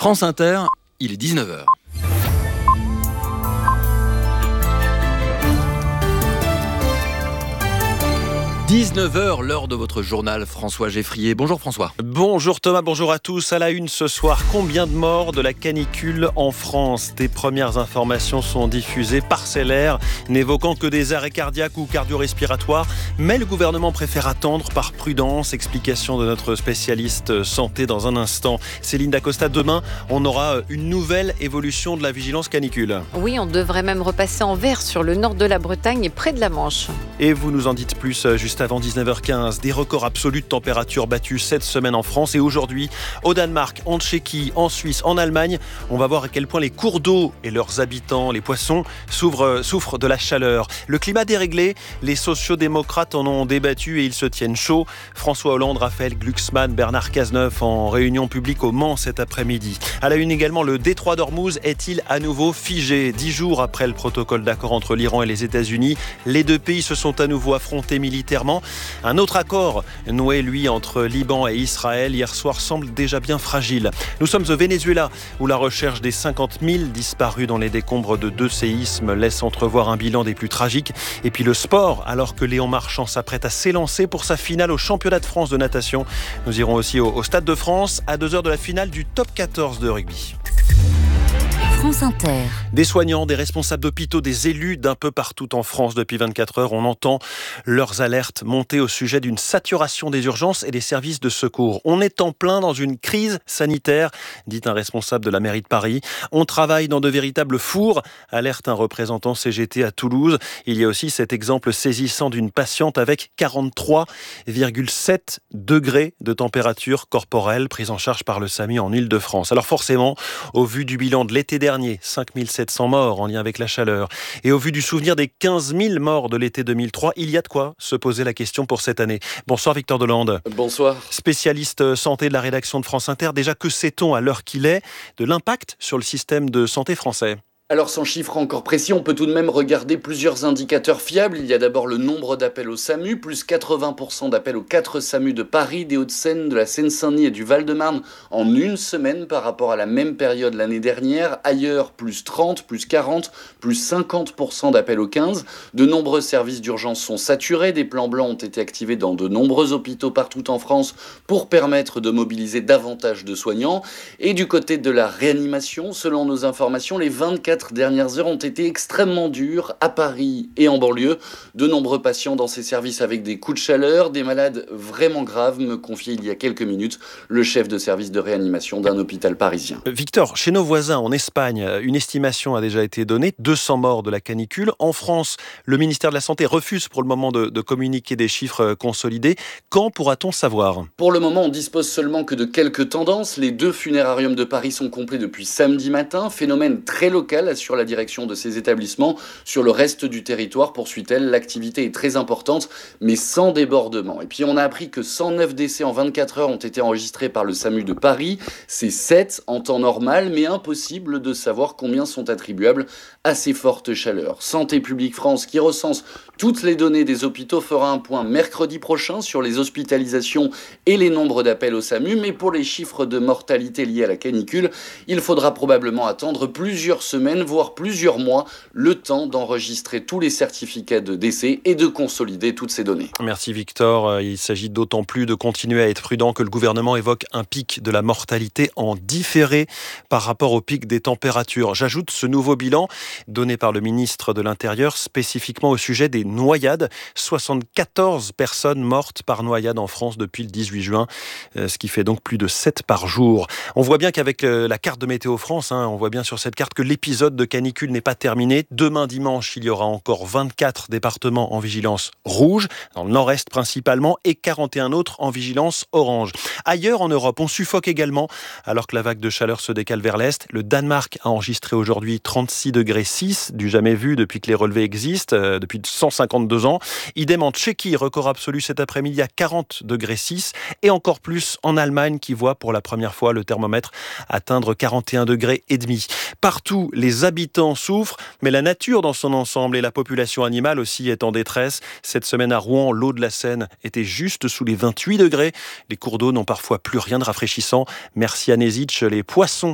France Inter, il est 19h. 19h, l'heure de votre journal, François Geffrier. Bonjour François. Bonjour Thomas, bonjour à tous. À la une ce soir, combien de morts de la canicule en France ? Des premières informations sont diffusées, parcellaires, n'évoquant que des arrêts cardiaques ou cardio-respiratoires. Mais le gouvernement préfère attendre par prudence. Explication de notre spécialiste santé dans un instant. Céline Dacosta, demain, on aura une nouvelle évolution de la vigilance canicule. Oui, on devrait même repasser en vert sur le nord de la Bretagne et près de la Manche. Et vous nous en dites plus juste avant 19h15. Des records absolus de température battus cette semaine en France et aujourd'hui au Danemark, en Tchéquie, en Suisse, en Allemagne. On va voir à quel point les cours d'eau et leurs habitants, les poissons, souffrent de la chaleur. Le climat déréglé, les sociodémocrates en ont débattu et ils se tiennent chaud. François Hollande, Raphaël Glucksmann, Bernard Cazeneuve en réunion publique au Mans cet après-midi. À la une également, le détroit d'Ormuz est-il à nouveau figé ? 10 jours après le protocole d'accord entre l'Iran et les États-Unis, les deux pays se sont à nouveau affrontés militairement. Un autre accord noué, lui, entre Liban et Israël hier soir semble déjà bien fragile. Nous sommes au Venezuela où la recherche des 50 000 disparus dans les décombres de 2 séismes laisse entrevoir un bilan des plus tragiques. Et puis le sport, alors que Léon Marchand s'apprête à s'élancer pour sa finale au championnat de France de natation. Nous irons aussi au Stade de France à 2 heures de la finale du top 14 de rugby. France Inter. Des soignants, des responsables d'hôpitaux, des élus d'un peu partout en France depuis 24 heures. On entend leurs alertes monter au sujet d'une saturation des urgences et des services de secours. On est en plein dans une crise sanitaire, dit un responsable de la mairie de Paris. On travaille dans de véritables fours, alerte un représentant CGT à Toulouse. Il y a aussi cet exemple saisissant d'une patiente avec 43,7 degrés de température corporelle prise en charge par le SAMU en Île-de-France. Alors forcément, au vu du bilan de l'été dernier, 5700 morts en lien avec la chaleur. Et au vu du souvenir des 15 000 morts de l'été 2003, il y a de quoi se poser la question pour cette année. Bonsoir Victor Delande. Bonsoir. Spécialiste santé de la rédaction de France Inter. Déjà, que sait-on à l'heure qu'il est de l'impact sur le système de santé français ? Alors sans chiffre encore précis, on peut tout de même regarder plusieurs indicateurs fiables. Il y a d'abord le nombre d'appels au SAMU, plus 80% d'appels aux 4 SAMU de Paris, des Hauts-de-Seine, de la Seine-Saint-Denis et du Val-de-Marne en une semaine par rapport à la même période l'année dernière. Ailleurs, plus 30, plus 40, plus 50% d'appels aux 15. De nombreux services d'urgence sont saturés. Des plans blancs ont été activés dans de nombreux hôpitaux partout en France pour permettre de mobiliser davantage de soignants. Et du côté de la réanimation, selon nos informations, les 24 dernières heures ont été extrêmement dures à Paris et en banlieue. De nombreux patients dans ces services avec des coups de chaleur, des malades vraiment graves, me confiait il y a quelques minutes le chef de service de réanimation d'un hôpital parisien. Victor, chez nos voisins en Espagne, une estimation a déjà été donnée, 200 morts de la canicule. En France, le ministère de la Santé refuse pour le moment de communiquer des chiffres consolidés. Quand pourra-t-on savoir ? Pour le moment, on dispose seulement que de quelques tendances. Les 2 funérariums de Paris sont complets depuis samedi matin, phénomène très local sur la direction de ces établissements. Sur le reste du territoire, poursuit-elle, l'activité est très importante, mais sans débordement. Et puis on a appris que 109 décès en 24 heures ont été enregistrés par le SAMU de Paris. C'est 7 en temps normal, mais impossible de savoir combien sont attribuables à ces fortes chaleurs. Santé publique France, qui recense toutes les données des hôpitaux, fera un point mercredi prochain sur les hospitalisations et les nombres d'appels au SAMU, mais pour les chiffres de mortalité liés à la canicule, il faudra probablement attendre plusieurs semaines, voire plusieurs mois, le temps d'enregistrer tous les certificats de décès et de consolider toutes ces données. Merci Victor. Il s'agit d'autant plus de continuer à être prudent que le gouvernement évoque un pic de la mortalité en différé par rapport au pic des températures. J'ajoute ce nouveau bilan donné par le ministre de l'Intérieur spécifiquement au sujet des noyades. 74 personnes mortes par noyade en France depuis le 18 juin, ce qui fait donc plus de 7 par jour. On voit bien qu'avec la carte de Météo France, on voit bien sur cette carte que l'épisode de canicule n'est pas terminé. Demain dimanche, il y aura encore 24 départements en vigilance rouge, dans le nord-est principalement, et 41 autres en vigilance orange. Ailleurs en Europe, on suffoque également, alors que la vague de chaleur se décale vers l'est. Le Danemark a enregistré aujourd'hui 36,6 degrés, du jamais vu depuis que les relevés existent, depuis 152 ans. Idem en Tchéquie, record absolu cet après-midi à 40,6 degrés, et encore plus en Allemagne, qui voit pour la première fois le thermomètre atteindre 41,5 degrés. Partout, les habitants souffrent, mais la nature dans son ensemble et la population animale aussi est en détresse. Cette semaine à Rouen, l'eau de la Seine était juste sous les 28 degrés. Les cours d'eau n'ont parfois plus rien de rafraîchissant. Merci Anésic, les poissons